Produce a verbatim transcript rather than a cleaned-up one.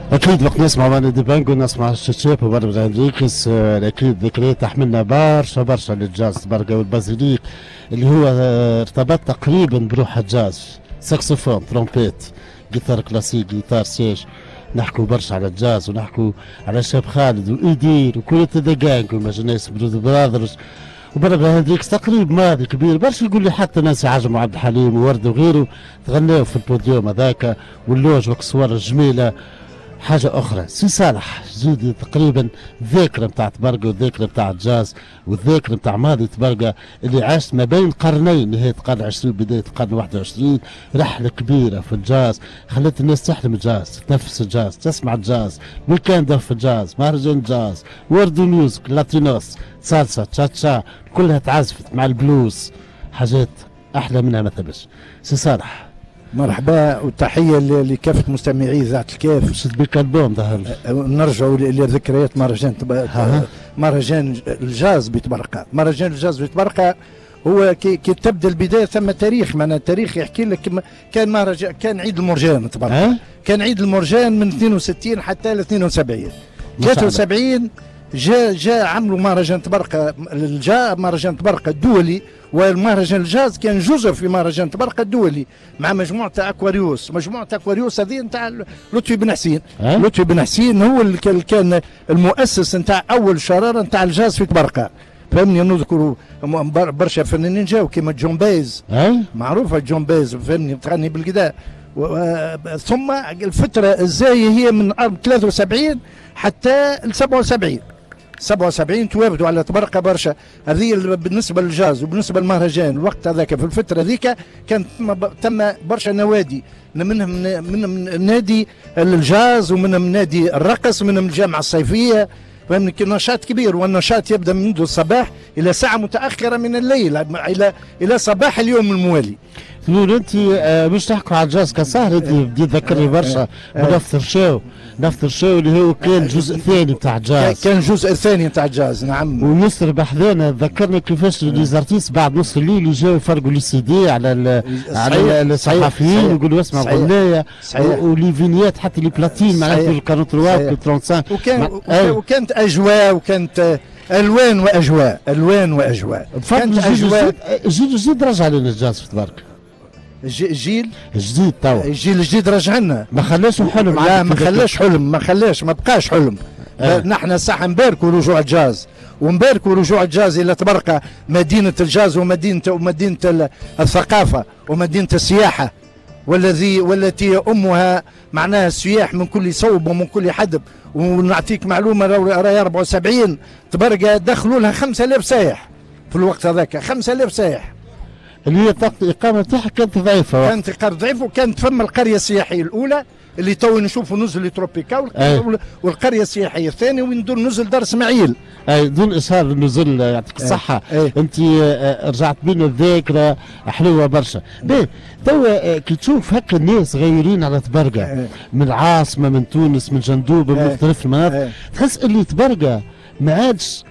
اكيد وقت نسمع ماني دي بانجو نسمع الشتشيب وبرمج هنريكس اكيد ذكريات تحملنا برشا برشا للجاز برقه والبازيليك اللي هو ارتبط تقريبا بروح الجاز، ساكسوفون، ترومبيت، جيتار كلاسيك، جيتار سيش. نحكوا برشا على الجاز ونحكوا على شاب خالد وايدير وكل ذا جانج وماجينيس برودو براذرز وبرمج هنريكس تقريب ماضي كبير برشا. يقول لي حتى ناس عجم عبد الحليم وورد وغيره تغنوا في البوديوم هذاك واللوج والصور الجميله. حاجة أخرى سي صالح زيد تقريبا ذاكرة نتاع تبرقة والذاكرة نتاع الجاز والذاكرة نتاع ماضي تبرقة اللي عاشت ما بين قرنين، نهاية القرن العشرين بداية القرن الواحد والعشرين، رحلة كبيرة في الجاز خلت الناس تحلم الجاز، تنفس الجاز، تسمع الجاز، ويكاند في الجاز، مهرجان جاز، وردو ميوزك، لاتينوس، صالسا، تشاتشا، كلها تعزفت مع البلوز، حاجات أحلى منها ما ثبش. سي صالح مرحبا وتحيه لكافه مستمعي اذاعه الكاف. شد بك البوم ظهر نرجعوا لذكريات مهرجان مهرجان الجاز بتبرقه. مهرجان الجاز بتبرقه هو كي, كي تبدا البدايه ثم تاريخ، معناها تاريخ يحكي لك. كان مهرجان كان عيد المرجان تبرقه، كان عيد المرجان من اثنين وستين حتى ل اثنين وسبعين. ثلاثة وسبعين جاء جاء عملوا مهرجان تبرقه، جاء مهرجان تبرقه الدولي، والمهرجان الجاز كان جزء في مهرجان تبرقه الدولي مع مجموعه اكواريوس. مجموعه اكواريوس هذه نتاع لطفي بن حسين. لطفي بن حسين هو اللي كان المؤسس نتاع اول شراره نتاع الجاز في تبرقه، فهمني. نذكروا برشا فنانين جاوا كيما جون بايز، معروفه جون بايز، فهمني، تغني بالكدا. ثم الفتره الزايه هي من ثلاثة وسبعين حتى ل سبعة وسبعين. سبعة وسبعين توافدوا على تبرقه برشا. هذه بالنسبه للجاز وبالنسبه للمهرجان الوقت هذاك في الفتره ذيك كان تم برشا نوادي، منهم منهم نادي الجاز ومنهم نادي الرقص ومنهم الجامعه الصيفيه، فهمني. نشاط كبير، والنشاط يبدا منذ الصباح الى ساعه متاخره من الليل الى الى صباح اليوم الموالي. تقول انت مش تحكوا على الجاز كسهر، انت بديت تذكرني برشا بنفتر شو نفتر شو اللي هو كان جزء ثاني تاع الجاز، كان جزء ثاني تاع الجاز. نعم. ويسر بحذانا ذكرني كيفاش ليزارتيست بعد نص الليل يجاو يفرقوا لي سي دي على على الصحفيين ويقولوا اسمع غنايه ولي فينيات حتى لي بلاتين معناتها أربعة وثلاثين خمسة وثلاثين. وكان وكانت اجواء وكانت الوان واجواء الوان واجواء كانت اجواء. جيل جديد رجع لنا الجاز في تبارك. الجيل الجديد توا الجيل الجديد رجع لنا، ما خلاش حلم. لا ما خلاش حلم، ما خلاش ما بقاش حلم. آه. نحن صح نباركوا رجوع الجاز ونباركوا رجوع الجاز الى تبرقه، مدينه الجاز ومدينه ومدينه الثقافه ومدينه السياحه، والذي والتي امها معناها السياح من كل صوب ومن كل حدب. ونعطيك معلومه، راهي أربعة وسبعين تبرقه دخلوا لها خمسة آلاف سائح في الوقت هذاك، خمسة آلاف سائح اللي هي طاقة الإقامة تاعها كانت ضعيفة. كانت إقامة ضعيفة، وكانت فما القرية السياحية الأولى اللي تو نشوفوا نزل تروبيكا، والقرية السياحية الثانية وين دول نزل دار إسماعيل. أي دون إشهار النزل يعطيك الصحة. أنت رجعت بينا الذاكرة حلوة برشا. باهي توا كي تشوف هكا الناس غيورين على تبرقة من العاصمة، من تونس، من جندوبة، من مختلف المناطق، تحس اللي تبرقة ما عادش